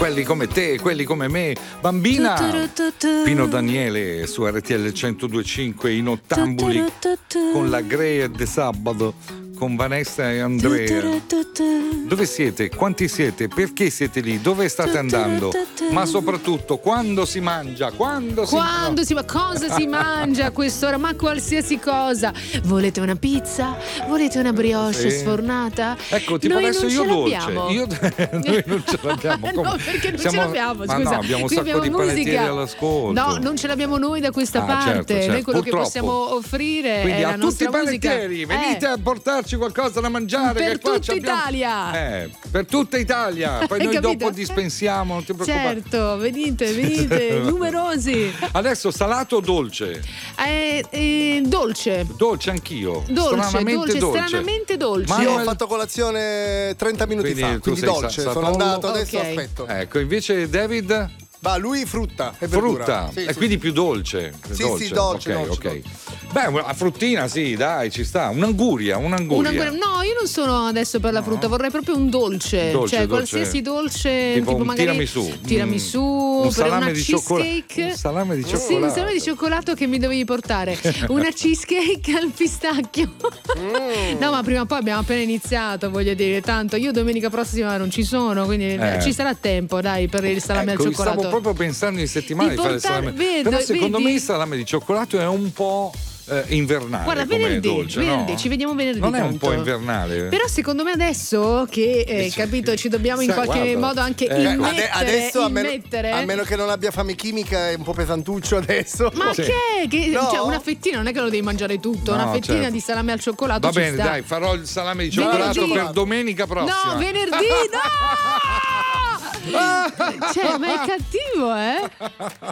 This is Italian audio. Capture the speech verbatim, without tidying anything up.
quelli come te, quelli come me. Bambina, Pino Daniele su R T L centodue e cinque in Ottambuli con la Grea de Sabato, con Vanessa e Andrea. Dove siete? Quanti siete? Perché siete lì? Dove state andando? Ma soprattutto quando si mangia? Quando si Quando si ma cosa si mangia a quest'ora? Ma qualsiasi cosa. Volete una pizza? Volete una brioche Sì. sfornata? Ecco, tipo Noi adesso non io ce dolce. l'abbiamo. Io, noi non ce l'abbiamo. No, Come? perché non Siamo- ce l'abbiamo, Ma scusa. no, abbiamo un Qui sacco abbiamo di panettieri musica. all'ascolto. No, non ce l'abbiamo noi da questa Ah, parte. certo, certo. Noi quello Purtroppo. che possiamo offrire Quindi è a la tutti i nostra musica. panettieri, venite Eh, a portarci qualcosa da mangiare. per che qua tutta c'abbiamo- Italia. Eh, per tutta Italia. Poi Hai noi capito? dopo dispensiamo, non ti preoccupare. Certo, venite, venite, numerosi. Adesso salato o dolce? Eh, eh, dolce. Dolce anch'io. Dolce, stranamente dolce, dolce. stranamente dolce. Ma Io no, ho fatto colazione trenta minuti Quindi fa, tu quindi sei dolce. sa- Sono satollo. andato, adesso Ok. aspetto. Ecco, invece David? Va, lui frutta e verdura. Frutta. Sì, e sì, quindi sì. più dolce. Sì, dolce. sì, dolce, Ok, dolce, ok. Beh, una fruttina, sì, dai, ci sta. Un'anguria, un'anguria. Una- no, io non sono adesso per la frutta, vorrei proprio un dolce, Dolce, cioè dolce. qualsiasi dolce, Tipo tipo, un magari tiramisù. tiramisù, Mm. Un per salame una di cioccolato. cheesecake. Un salame di Sì, un cioccolato. salame di cioccolato che mi dovevi portare. Una cheesecake al pistacchio. Mm. No, ma prima o poi abbiamo appena iniziato, voglio dire, tanto io domenica prossima non ci sono, quindi Eh. ci sarà tempo, dai, per il salame Ecco, al cioccolato. stavo proprio pensando in settimana Di di, fare il portare- salame. vedo, Però secondo vedi? me il salame di cioccolato è un po' eh, invernale. Guarda, come venerdì, dolce, venerdì, no? ci vediamo venerdì. Non è un tanto. po' invernale? Però secondo me adesso che eh, Sì. capito ci dobbiamo in Sai, qualche guarda, modo anche eh, immettere, Ade- adesso a meno, immettere. a meno che non abbia fame chimica è un po' pesantuccio adesso. Ma Sì. che? che No. cioè, una fettina non è che lo devi mangiare tutto, No, una fettina certo. di salame al cioccolato Va ci bene, sta. dai, farò il salame di cioccolato Venerdì. per domenica prossima. No, venerdì no! Cioè, ma è cattivo, eh?